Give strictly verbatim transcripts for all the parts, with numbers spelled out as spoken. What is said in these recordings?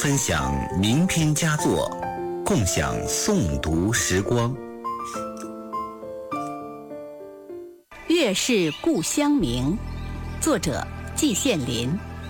分享名篇佳作，共享诵读时光。 月是故乡明，作者季羡林。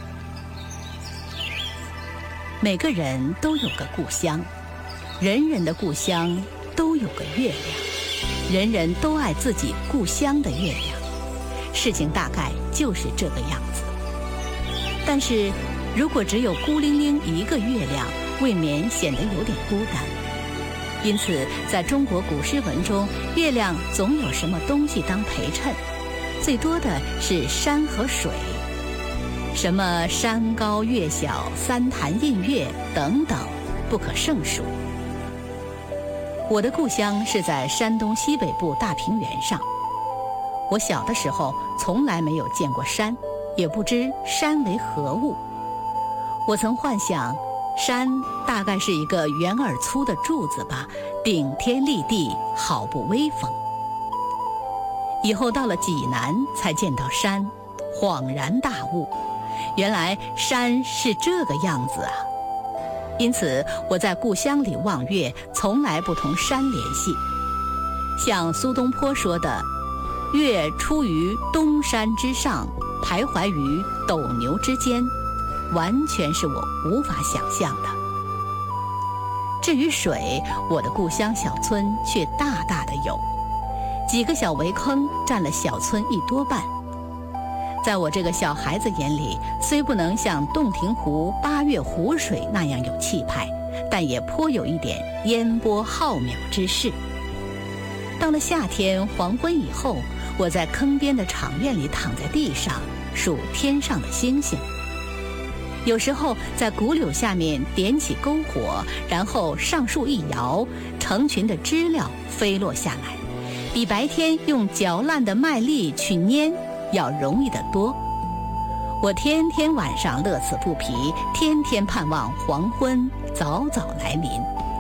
每个人都有个故乡，人人的故乡都有个月亮，人人都爱自己故乡的月亮。事情大概就是这个样子。但是如果只有孤零零一个月亮，未免显得有点孤单。因此在中国古诗文中，月亮总有什么东西当陪衬，最多的是山和水，什么山高月小、三潭印月等等，不可胜数。我的故乡是在山东西北部大平原上。我小的时候从来没有见过山，也不知山为何物。我曾幻想山大概是一个圆而粗的柱子吧，顶天立地，好不威风。以后到了济南才见到山，恍然大悟，原来山是这个样子啊。因此我在故乡里望月，从来不同山联系。像苏东坡说的，月出于东山之上，徘徊于斗牛之间，完全是我无法想象的。至于水，我的故乡小村却大大的有，几个小围坑占了小村一多半。在我这个小孩子眼里，虽不能像洞庭湖、八月湖水那样有气派，但也颇有一点烟波浩渺之势。到了夏天黄昏以后，我在坑边的场院里躺在地上数天上的星星。有时候在古柳下面点起篝火，然后上树一摇，成群的知了飞落下来，比白天用嚼烂的麦粒去拈要容易得多。我天天晚上乐此不疲，天天盼望黄昏早早来临。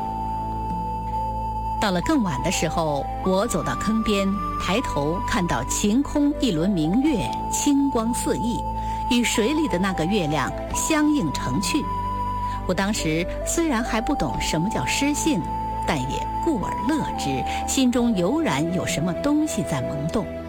到了更晚的时候，我走到坑边，抬头看到晴空一轮明月，清光四溢，与水里的那个月亮相映成趣。我当时虽然还不懂什么叫诗性，但也故而乐之，心中油然有什么东西在萌动。